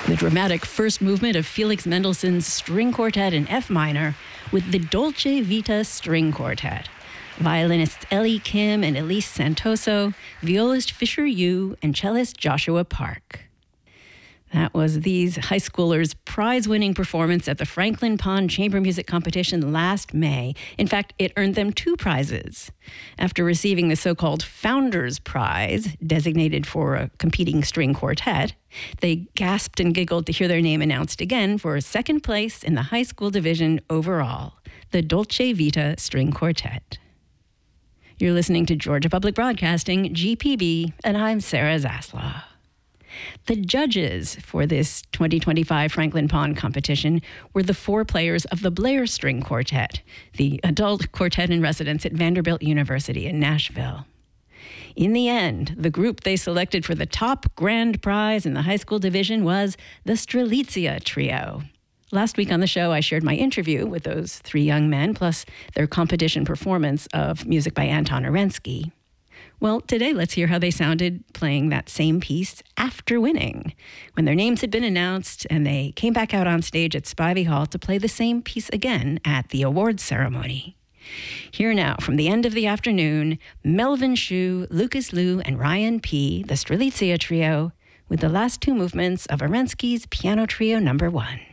The dramatic first movement of Felix Mendelssohn's String Quartet in F minor with the Dolce Vita String Quartet. Violinists Ellie Kim and Elise Santoso, violist Fisher Yu, and cellist Joshua Park. That was these high schoolers' prize-winning performance at the Franklin Pond Chamber Music Competition last May. In fact, it earned them 2 prizes. After receiving the so-called Founders Prize, designated for a competing string quartet, they gasped and giggled to hear their name announced again for 2nd place in the high school division overall, the Dolce Vita String Quartet. You're listening to Georgia Public Broadcasting, GPB, and I'm Sarah Zaslaw. The judges for this 2025 Franklin Pond competition were the 4 players of the Blair String Quartet, the adult quartet in residence at Vanderbilt University in Nashville. In the end, the group they selected for the top grand prize in the high school division was the Strelitzia Trio. Last week on the show, I shared my interview with those 3 young men, plus their competition performance of music by Anton Arensky. Well, today let's hear how they sounded playing that same piece after winning, when their names had been announced and they came back out on stage at Spivey Hall to play the same piece again at the awards ceremony. Here now, from the end of the afternoon, Melvin Shu, Lucas Liu, and Ryan P., the Strelitzia Trio, with the last 2 movements of Arensky's Piano Trio No. 1.